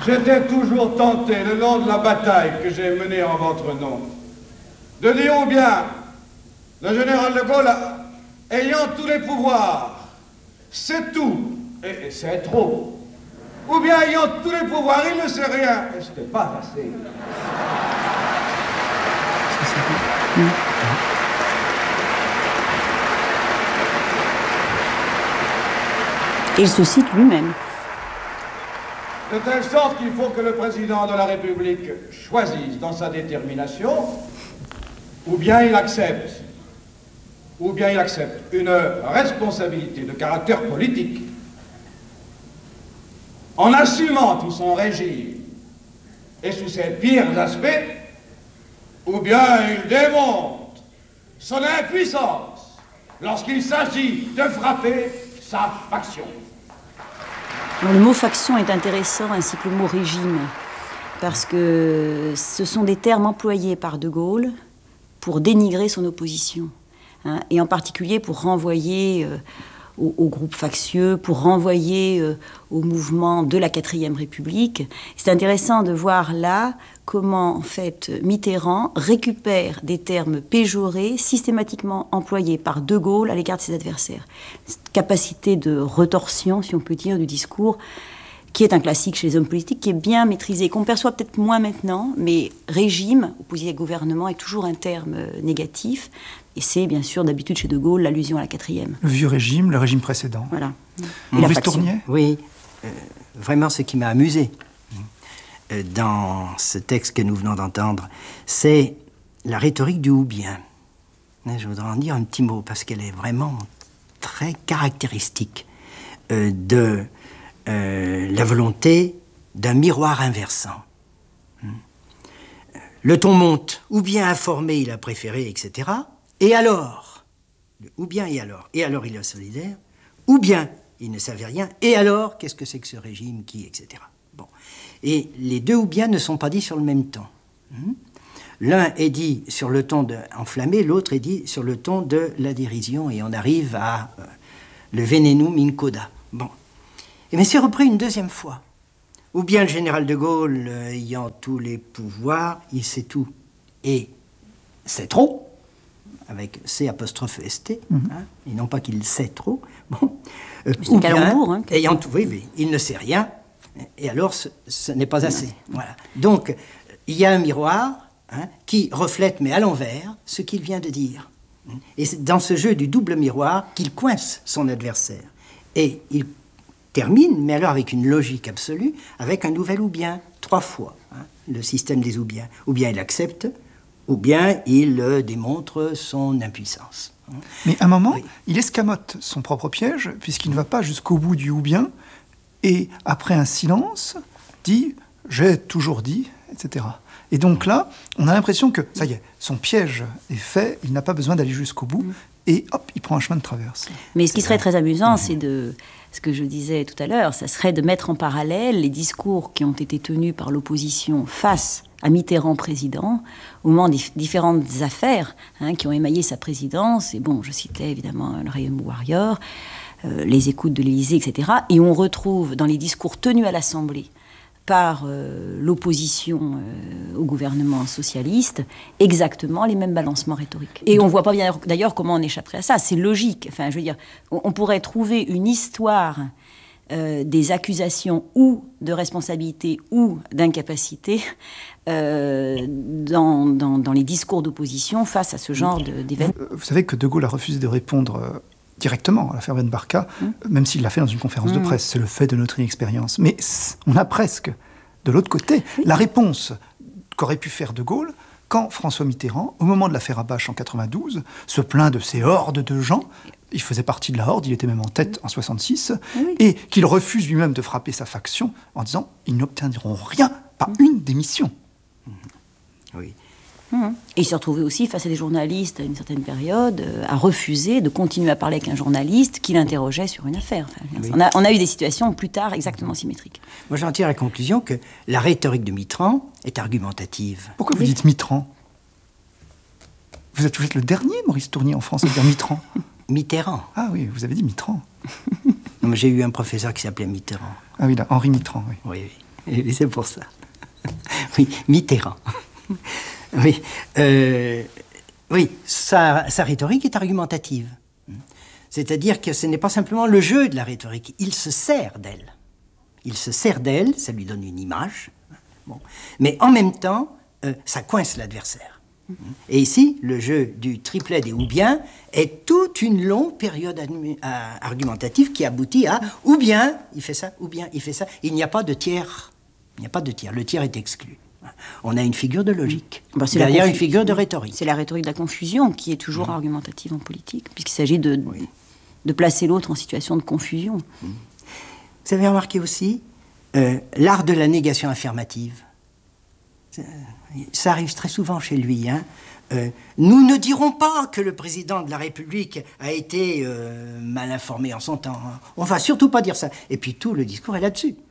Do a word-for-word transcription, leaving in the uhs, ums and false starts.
J'étais toujours tenté, le long de la bataille que j'ai menée en votre nom, de dire ou bien le général de Gaulle, ayant tous les pouvoirs, c'est tout, et, et c'est trop. Ou bien ayant tous les pouvoirs, il ne sait rien, et ce n'est pas assez. Et il se cite lui-même. De telle sorte qu'il faut que le président de la République choisisse dans sa détermination, ou bien il accepte, ou bien il accepte une responsabilité de caractère politique, en assumant tout son régime et sous ses pires aspects, ou bien il démontre son impuissance lorsqu'il s'agit de frapper sa faction. Alors, le mot faction est intéressant, ainsi que le mot régime, parce que ce sont des termes employés par De Gaulle pour dénigrer son opposition, hein, et en particulier pour renvoyer euh, au, au groupe factieux, pour renvoyer euh, au mouvement de la quatrième République. C'est intéressant de voir là comment, en fait, Mitterrand récupère des termes péjorés systématiquement employés par De Gaulle à l'égard de ses adversaires. Cette capacité de retorsion, si on peut dire, du discours, qui est un classique chez les hommes politiques, qui est bien maîtrisé, qu'on perçoit peut-être moins maintenant, mais régime, opposé à gouvernement, est toujours un terme négatif, et c'est bien sûr d'habitude chez De Gaulle l'allusion à la quatrième. Le vieux régime, le régime précédent. Voilà. Et Maurice Tournier ? Oui, euh, vraiment ce qui m'a amusé euh, dans ce texte que nous venons d'entendre, c'est la rhétorique du ou bien. Je voudrais en dire un petit mot, parce qu'elle est vraiment très caractéristique euh, de euh, la volonté d'un miroir inversant. Le ton monte, ou bien informé, il a préféré, et cetera. Et alors, ou bien et alors, et alors il est solidaire, ou bien il ne savait rien, et alors, qu'est-ce que c'est que ce régime qui, et cetera. Bon. Et les deux ou bien ne sont pas dits sur le même ton. L'un est dit sur le ton de enflammé, l'autre est dit sur le ton de la dérision, et on arrive à euh, le venenum in coda. Bon. Et bien c'est repris une deuxième fois. Ou bien le général de Gaulle, euh, ayant tous les pouvoirs, il sait tout. Et c'est trop, avec C apostrophe S T, mm-hmm. hein, et non pas qu'il sait trop. Bon. Euh, ou bien, hein, ayant tout, oui, oui, il ne sait rien, et alors ce, ce n'est pas assez. Voilà. Donc, il y a un miroir hein, qui reflète, mais à l'envers, ce qu'il vient de dire. Et c'est dans ce jeu du double miroir qu'il coince son adversaire. Et il termine, mais alors avec une logique absolue, avec un nouvel ou bien, trois fois, hein, le système des ou bien. Ou bien il accepte, ou bien il euh, démontre son impuissance. Mais à un moment, oui. il escamote son propre piège, puisqu'il ne va pas jusqu'au bout du ou bien, et après un silence, dit « j'ai toujours dit », et cetera. Et donc là, on a l'impression que, ça y est, son piège est fait, il n'a pas besoin d'aller jusqu'au bout, et hop, il prend un chemin de traverse. Mais ce qui serait très amusant, c'est de... Ce que je disais tout à l'heure, ça serait de mettre en parallèle les discours qui ont été tenus par l'opposition face à Mitterrand président, au moment des différentes affaires hein, qui ont émaillé sa présidence. Et bon, je citais évidemment le Rayon Warrior, euh, les écoutes de l'Élysée, et cetera. Et on retrouve dans les discours tenus à l'Assemblée par euh, l'opposition euh, au gouvernement socialiste, exactement les mêmes balancements rhétoriques. Et on ne voit pas bien d'ailleurs comment on échapperait à ça. C'est logique. Enfin, je veux dire, on, on pourrait trouver une histoire euh, des accusations ou de responsabilité ou d'incapacité euh, dans, dans, dans les discours d'opposition face à ce genre de, d'événements. Vous savez que De Gaulle a refusé de répondre euh, directement à l'affaire Ben Barka, mmh. même s'il l'a fait dans une conférence mmh. de presse. C'est le fait de notre inexpérience. Mais on a presque, de l'autre côté, oui. la réponse qu'aurait pu faire De Gaulle quand François Mitterrand, au moment de l'affaire Abache en quatre-vingt-douze, se plaint de ces hordes de gens. Il faisait partie de la horde, il était même en tête en soixante-six, oui. et qu'il refuse lui-même de frapper sa faction en disant « ils n'obtiendront rien, pas mmh. une démission mmh. ». Oui. Mmh. Et il s'est retrouvé aussi face à des journalistes à une certaine période euh, à refuser de continuer à parler avec un journaliste qui l'interrogeait sur une affaire. Enfin, oui. on, a, on a eu des situations plus tard exactement symétriques. Moi j'en tire la conclusion que la rhétorique de Mitterrand est argumentative. Pourquoi oui. vous dites Mitterrand ? Vous êtes, vous êtes le dernier Maurice Tournier en France à dire Mitterrand. Mitterrand. Ah oui, vous avez dit Mitterrand. Non, mais j'ai eu un professeur qui s'appelait Mitterrand. Ah oui, là, Henri Mitterrand, oui. Oui, oui. Et c'est pour ça. Oui, Mitterrand. Oui, euh, oui sa, sa rhétorique est argumentative. C'est-à-dire que ce n'est pas simplement le jeu de la rhétorique, il se sert d'elle. Il se sert d'elle, ça lui donne une image, bon. Mais en même temps, euh, ça coince l'adversaire. Et ici, le jeu du triplet des ou bien est toute une longue période argumentative qui aboutit à ou bien il fait ça, ou bien il fait ça. Il n'y a pas de tiers. Il n'y a pas de tiers. Le tiers est exclu. On a une figure de logique. Bah, c'est derrière la une figure de rhétorique. C'est la rhétorique de la confusion qui est toujours mmh. argumentative en politique, puisqu'il s'agit de, oui. de placer l'autre en situation de confusion. Mmh. Vous avez remarqué aussi euh, l'art de la négation affirmative. Ça arrive très souvent chez lui. Hein. Euh, nous ne dirons pas que le président de la République a été euh, mal informé en son temps. Hein. On ne va surtout pas dire ça. Et puis tout le discours est là-dessus.